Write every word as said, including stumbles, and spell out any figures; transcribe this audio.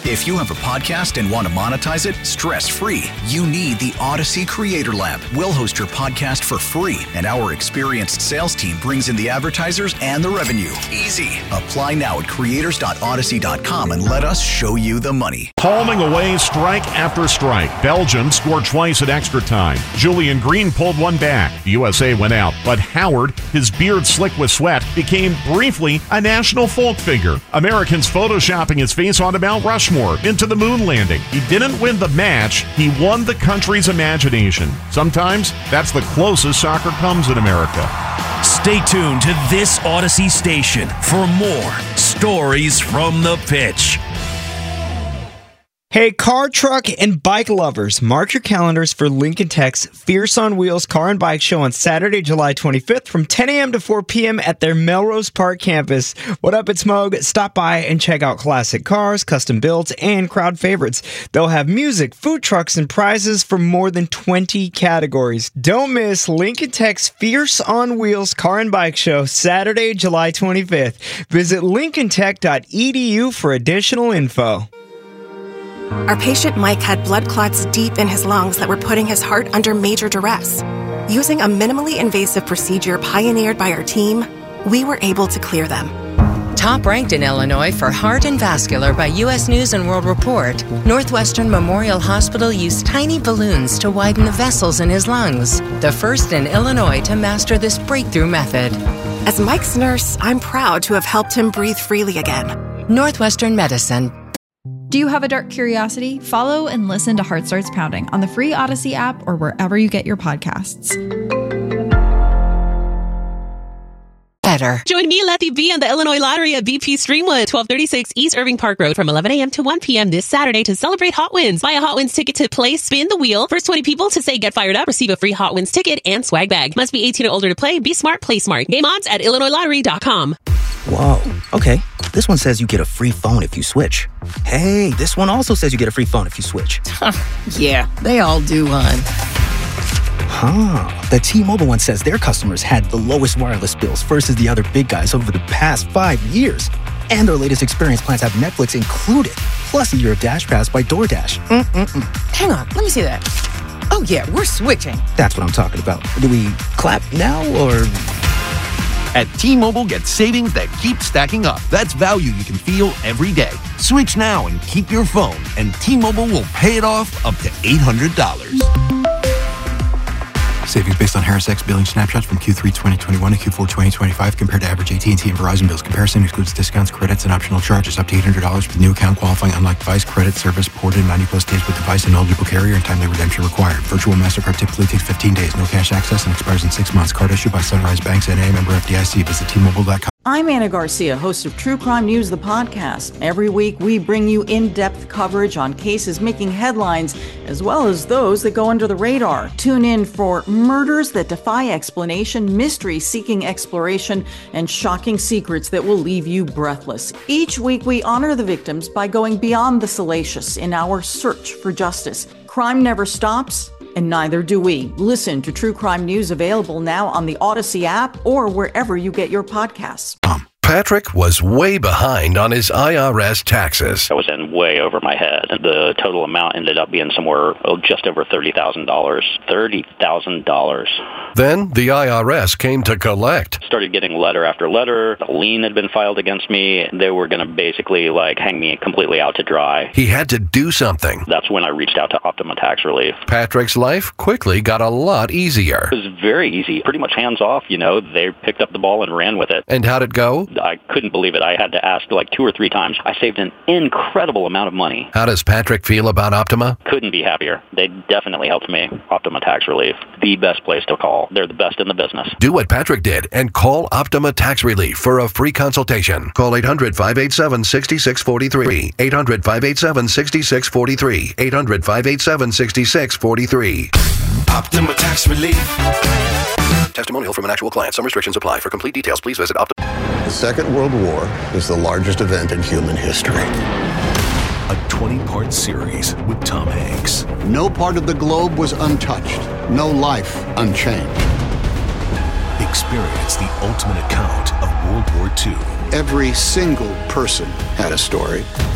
If you have a podcast and want to monetize it stress-free, you need the Odyssey Creator Lab. We'll host your podcast for free, and our experienced sales team brings in the advertisers and the revenue. Easy. Apply now at creators dot odyssey dot com and let us show you the money. Palming away strike after strike. Belgium scored twice at extra time. Julian Green pulled one back. The U S A went out, but Howard, his beard slick with sweat, became briefly a national folk figure. Americans photoshopping his face onto Mount Rushmore into the moon landing. He didn't win the match. He won the country's imagination. Sometimes that's the closest soccer comes in America. Stay tuned to this Odyssey station for more stories from the pitch. Hey, car, truck, and bike lovers, mark your calendars for Lincoln Tech's Fierce on Wheels car and bike show on Saturday, July twenty-fifth from ten a.m. to four p.m. at their Melrose Park campus. What up, it's Moog. Stop by and check out classic cars, custom builds, and crowd favorites. They'll have music, food trucks, and prizes from more than twenty categories. Don't miss Lincoln Tech's Fierce on Wheels car and bike show Saturday, July twenty-fifth. Visit lincoln tech dot e d u for additional info. Our patient Mike had blood clots deep in his lungs that were putting his heart under major duress. Using a minimally invasive procedure pioneered by our team, we were able to clear them. Top ranked in Illinois for heart and vascular by U S News and World Report, Northwestern Memorial Hospital used tiny balloons to widen the vessels in his lungs, the first in Illinois to master this breakthrough method. As Mike's nurse, I'm proud to have helped him breathe freely again. Northwestern Medicine. Do you have a dark curiosity? Follow and listen to Heart Starts Pounding on the free Odyssey app or wherever you get your podcasts. Better. Join me, Letty B, on the Illinois Lottery at B P Streamwood, twelve thirty-six East Irving Park Road from eleven a.m. to one p.m. this Saturday to celebrate Hot Wins. Buy a Hot Wins ticket to play Spin the Wheel. First twenty people to say Get Fired Up receive a free Hot Wins ticket and swag bag. Must be eighteen or older to play. Be smart, play smart. Game odds at illinois lottery dot com. Whoa, okay. This one says you get a free phone if you switch. Hey, this one also says you get a free phone if you switch. Yeah, they all do, hon. Huh. The T-Mobile one says their customers had the lowest wireless bills versus the other big guys over the past five years. And their latest experience plans have Netflix included, plus a year of Dash Pass by DoorDash. Mm-mm-mm. Hang on, let me see that. Oh, yeah, we're switching. That's what I'm talking about. Do we clap now, or... At T-Mobile, get savings that keep stacking up. That's value you can feel every day. Switch now and keep your phone, and T-Mobile will pay it off up to eight hundred dollars. Savings based on Harris X billing snapshots from Q three twenty twenty-one to Q four twenty twenty-five compared to average A T and T and Verizon bills. Comparison excludes discounts, credits, and optional charges. Up to eight hundred dollars with new account qualifying unlike device credit service ported ninety plus days with device and eligible carrier and timely redemption required. Virtual MasterCard typically takes fifteen days. No cash access and expires in six months. Card issued by Sunrise Banks N A, member F D I C. Visit T Mobile dot com. I'm Anna Garcia, host of True Crime News, the podcast. Every week, we bring you in-depth coverage on cases making headlines, as well as those that go under the radar. Tune in for murders that defy explanation, mysteries seeking exploration, and shocking secrets that will leave you breathless. Each week, we honor the victims by going beyond the salacious in our search for justice. Crime never stops, and neither do we. Listen to True Crime News, available now on the Odyssey app or wherever you get your podcasts. Patrick was way behind on his I R S taxes. I was in way over my head. The total amount ended up being somewhere oh, just over thirty thousand dollars. thirty thousand dollars. Then the I R S came to collect. Started getting letter after letter. A lien had been filed against me. They were going to basically like hang me completely out to dry. He had to do something. That's when I reached out to Optima Tax Relief. Patrick's life quickly got a lot easier. It was very easy. Pretty much hands off, you know. They picked up the ball and ran with it. And how'd it go? I couldn't believe it. I had to ask like two or three times. I saved an incredible amount of money. How does Patrick feel about Optima? Couldn't be happier. They definitely helped me. Optima Tax Relief, the best place to call. They're the best in the business. Do what Patrick did and call Optima Tax Relief for a free consultation. Call eight hundred, five eight seven, six six four three. eight hundred, five eight seven, six six four three. eight hundred, five eight seven, six six four three. Optima Tax Relief. Testimonial from an actual client. Some restrictions apply. For complete details, please visit Optima. The Second World War is the largest event in human history. A twenty-part series with Tom Hanks. No part of the globe was untouched. No life unchanged. Experience the ultimate account of World War Two. Every single person had a story.